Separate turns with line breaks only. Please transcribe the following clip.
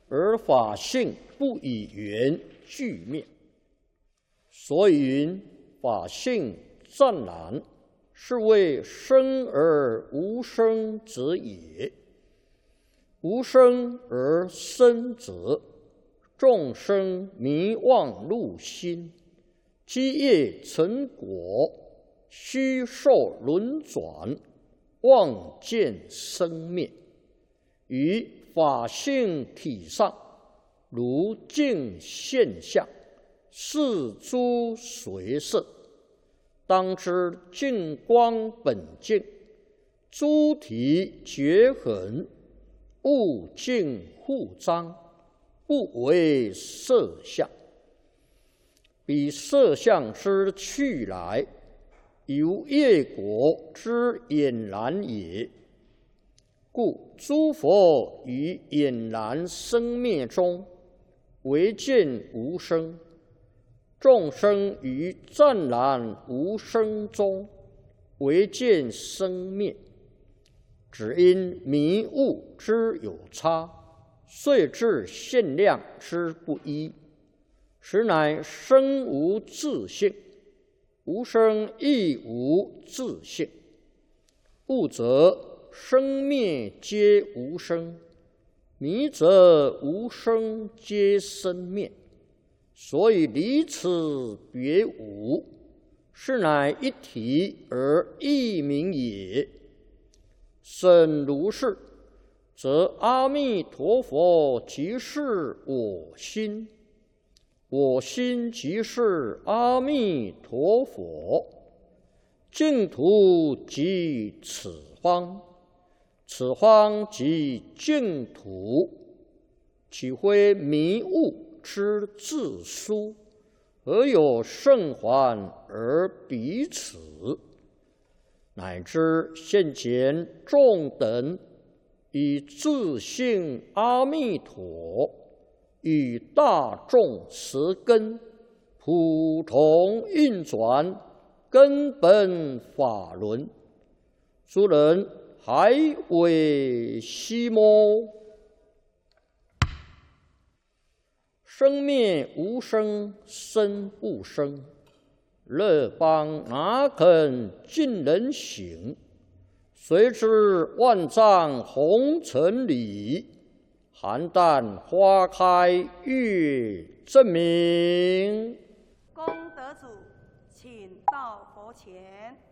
而法性不以缘具灭，所以云法性湛然，是谓生而无生者也。无生而生者，众生迷妄入心，积业成果，虚受轮转，妄见生灭。于法性体上，如镜现象，是诸随色。当知净光本净，诸体绝痕，物净互彰，不为色相。彼色相之去来，由业果之俨然也。故诸佛于俨然生灭中，唯见无生；众生于湛然无生中，唯见生灭。只因迷悟之有差，遂致现量之不一，实乃生无自性，无生亦无自性。悟则生灭皆无生，迷则无生皆生灭。所以离此别无，是乃一体而异名也。甚如是，则阿弥陀佛即是我心，我心即是阿弥陀佛，净土即此方，此方即净土，岂非迷悟之自殊？何有圣还而彼此？乃至现前众等以自性阿弥陀与大众十根普同运转根本法轮，诸人还为希摩。生灭无生，生不生，乐邦哪肯尽人行？谁知万丈红尘里，邯郸花开月正明。
功德主，请到佛前。